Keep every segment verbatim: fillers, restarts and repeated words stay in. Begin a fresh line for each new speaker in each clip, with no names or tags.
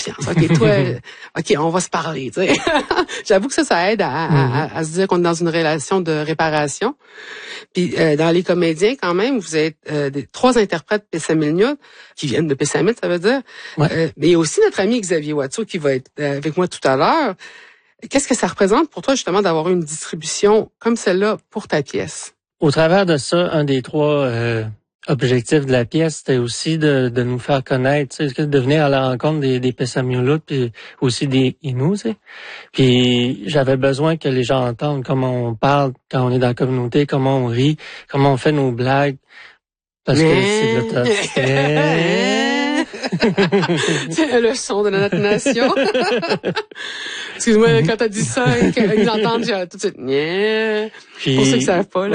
confiance. OK, toi, OK, on va se parler, tu sais. J'avoue que ça, ça aide à, à, à, à se dire qu'on est dans une relation de réparation. Puis euh, dans les comédiens, quand même, vous êtes euh, des, trois interprètes Pessamilniut, qui viennent de Pessamit, ça veut dire.
Ouais.
Euh, mais il y a aussi notre ami Xavier Watteau qui va être euh, avec moi tout à l'heure. Qu'est-ce que ça représente pour toi, justement, d'avoir une distribution comme celle-là pour ta pièce?
Au travers de ça, un des trois euh, objectifs de la pièce, c'était aussi de, de nous faire connaître, tu sais, de venir à la rencontre des, des Pessamilniut, puis aussi des Innu, tu sais. Puis j'avais besoin que les gens entendent comment on parle quand on est dans la communauté, comment on rit, comment on fait nos blagues, parce que c'est de l'authenticité.
C'est le son de notre nation. Excuse-moi, quand t'as dit ça, ils entendent, j'ai tout de suite, yeah.
Puis,
pour ceux qui savent pas, là.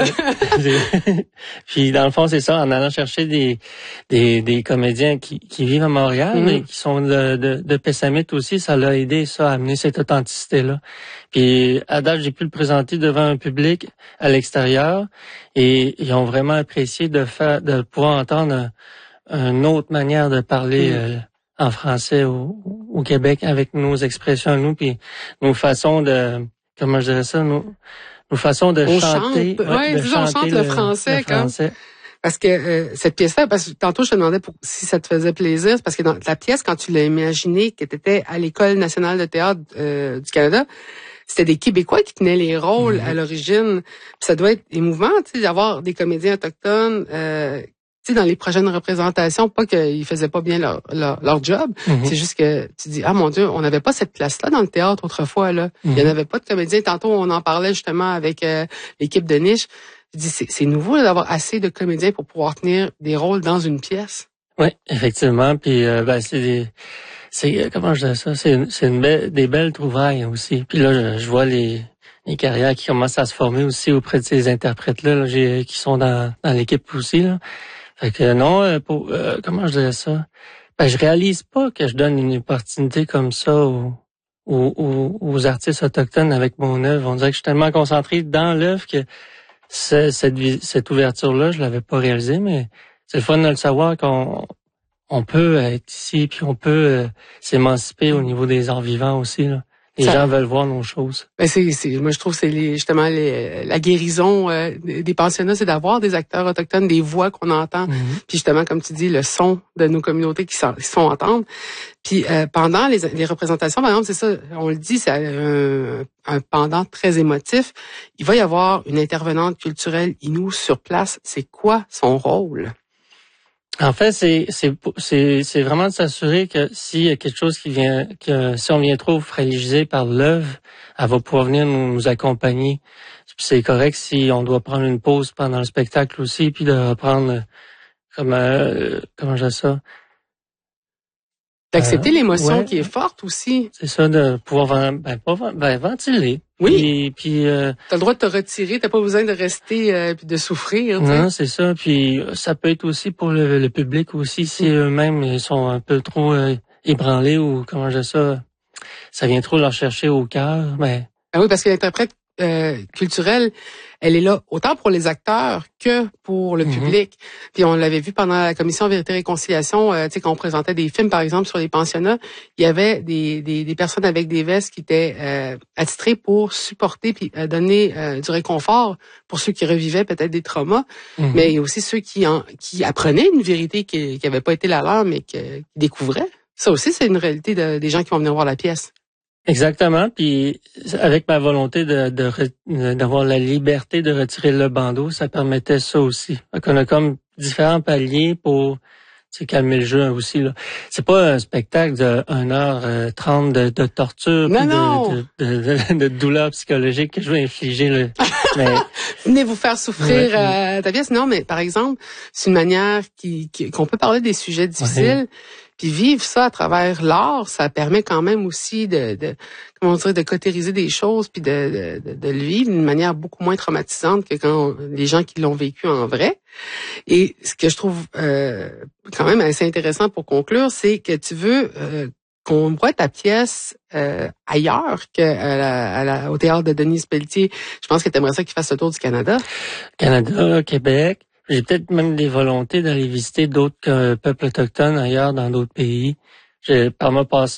Puis, dans le fond, c'est ça, en allant chercher des, des, des comédiens qui, qui vivent à Montréal, mm-hmm. mais qui sont de, de, de Pessamit aussi, ça l'a aidé, ça, à amener cette authenticité-là. Puis, à date, j'ai pu le présenter devant un public à l'extérieur, et ils ont vraiment apprécié de faire, de pouvoir entendre une autre manière de parler, mm. euh, en français au, au Québec avec nos expressions à nous, puis nos façons de, comment je dirais ça, nos, nos façons de
on
chanter.
Chante. Ouais, ouais de chanter on chante le, le français, le français. Comme. Parce que euh, cette pièce-là, parce que tantôt je te demandais pour, si ça te faisait plaisir, c'est parce que dans la pièce, quand tu l'as imaginée, que tu étais à l'École nationale de théâtre euh, du Canada, c'était des Québécois qui tenaient les rôles mm-hmm. à l'origine. Puis ça doit être émouvant, tu sais, d'avoir des comédiens autochtones. Euh, dans les prochaines représentations, pas qu'ils faisaient pas bien leur, leur, leur job, mm-hmm. c'est juste que tu dis, ah mon Dieu, on n'avait pas cette place-là dans le théâtre autrefois, là. Mm-hmm. Il n'y en avait pas de comédiens. Tantôt, on en parlait justement avec euh, l'équipe de Niche. Je dis, c'est, c'est nouveau là, d'avoir assez de comédiens pour pouvoir tenir des rôles dans une pièce.
Oui, effectivement. Puis, euh, ben, c'est des, c'est, comment je dis ça, c'est, c'est une belle, des belles trouvailles aussi. Puis là, je, je vois les, les carrières qui commencent à se former aussi auprès de ces interprètes-là, là, j'ai, qui sont dans, dans l'équipe aussi, là. Fait que non, pour, euh, comment je dirais ça? Ben, je réalise pas que je donne une opportunité comme ça aux, aux, aux artistes autochtones avec mon œuvre. On dirait que je suis tellement concentré dans l'œuvre que ce, cette, cette ouverture-là, je l'avais pas réalisée, mais c'est le fun de le savoir qu'on on peut être ici, puis on peut euh, s'émanciper au niveau des arts vivants aussi, là. Les ça, gens veulent voir nos choses.
Ben c'est, c'est, moi, je trouve que c'est les, justement les, la guérison euh, des pensionnats, c'est d'avoir des acteurs autochtones, des voix qu'on entend. Mm-hmm. Puis justement, comme tu dis, le son de nos communautés qui sont, qui sont entendre. Puis euh, pendant les, les représentations, par exemple, c'est ça, on le dit, c'est un, un pendant très émotif. Il va y avoir une intervenante culturelle Innu sur place. C'est quoi son rôle?
En fait, c'est c'est c'est c'est vraiment de s'assurer que s'il y a quelque chose qui vient, que si on vient trop fragilisé par l'œuvre, elle va pouvoir venir nous, nous accompagner. Puis c'est correct si on doit prendre une pause pendant le spectacle aussi, puis de reprendre comme euh, comment je dis ça.
D'accepter
euh,
l'émotion
ouais,
qui est forte aussi.
C'est ça, de pouvoir ben pas ben, ventiler.
Oui.
Puis, puis euh,
t'as le droit de te retirer, t'as pas besoin de rester euh, puis de souffrir.
Non, c'est ça. Puis ça peut être aussi pour le, le public aussi, si mmh. eux-mêmes ils sont un peu trop euh, ébranlés ou comment je dis ça, ça vient trop leur chercher au cœur. Mais
ah oui, parce que l'interprète euh, culturelle, elle est là autant pour les acteurs que pour le mmh. public. Puis on l'avait vu pendant la commission Vérité et Réconciliation, euh, tu sais, quand on présentait des films, par exemple, sur les pensionnats, il y avait des, des, des personnes avec des vestes qui étaient euh, attitrées pour supporter puis euh, donner euh, du réconfort pour ceux qui revivaient peut-être des traumas, mmh. mais il y a aussi ceux qui en, qui apprenaient une vérité qui n'avait pas été la leur, mais qui découvraient. Ça aussi, c'est une réalité de, des gens qui vont venir voir la pièce.
Exactement, puis avec ma volonté de, de d'avoir la liberté de retirer le bandeau, ça permettait ça aussi. Donc on a comme différents paliers pour tu sais, calmer le jeu aussi là. C'est pas un spectacle de une heure trente de, de torture,
non,
puis
non.
De, de, de, de douleur psychologique que je vais infliger. Là. Mais
venez vous faire souffrir à ouais. ta pièce. Non, mais par exemple, c'est une manière qui, qui qu'on peut parler des sujets difficiles. Ouais. Puis vivre ça à travers l'art, ça permet quand même aussi de, de comment dire, de cautériser des choses puis de, de, de le vivre d'une manière beaucoup moins traumatisante que quand on, les gens qui l'ont vécu en vrai. Et ce que je trouve euh, quand même assez intéressant pour conclure, c'est que tu veux euh, qu'on voit ta pièce euh, ailleurs que à la, à la, au théâtre de Denise Pelletier. Je pense que tu aimerais ça qu'il fasse le tour du Canada.
Canada, Québec. J'ai peut-être même des volontés d'aller visiter d'autres euh, peuples autochtones ailleurs dans d'autres pays. J'ai, par ma passé,